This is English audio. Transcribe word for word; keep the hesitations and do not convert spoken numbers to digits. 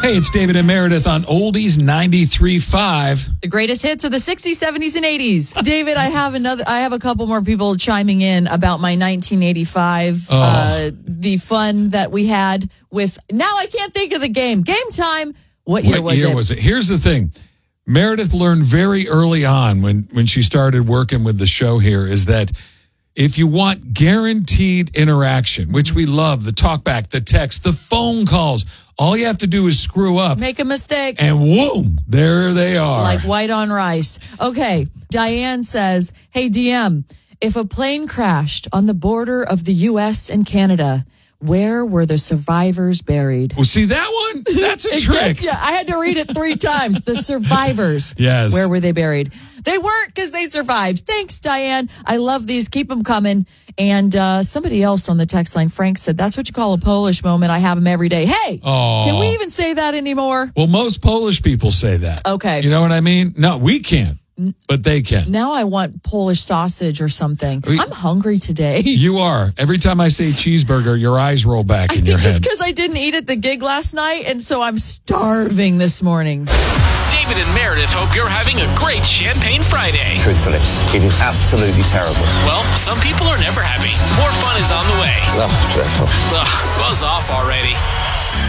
Hey, it's David and Meredith on Oldies ninety-three point five. The greatest hits of the sixties, seventies, and eighties. David, I have another. I have a couple more people chiming in about my nineteen eighty-five, Oh. uh, the fun that we had with. Now I can't think of the game. Game time. What year What was year it? was it? Here's the thing. Meredith learned very early on when, when she started working with the show here is that if you want guaranteed interaction, which we love, the talkback, the text, the phone calls, all you have to do is screw up. Make a mistake. And whoom, there they are. Like white on rice. Okay. Diane says, hey, D M, if a plane crashed on the border of the U S and Canada, where were the survivors buried? Well, see that one? That's a It trick. gets ya. I had to read it three times. The survivors. Yes. Where were they buried? They weren't because they survived. Thanks, Diane. I love these. Keep them coming. And uh, somebody else on the text line, Frank, said, that's what you call a Polish moment. I have them every day. Hey, Aw. can we even say that anymore? Well, most Polish people say that. Okay. You know what I mean? No, we can't, but they can. Now I want Polish sausage or something. We- I'm hungry today. You are. Every time I say cheeseburger, your eyes roll back I in your think it's head. because I didn't eat at the gig last night, and so I'm starving this morning. David and Meredith hope you're having a great Champagne Friday. Truthfully, it is absolutely terrible. Well, some people are never happy. More fun is on the way. That's dreadful. Ugh, buzz off already.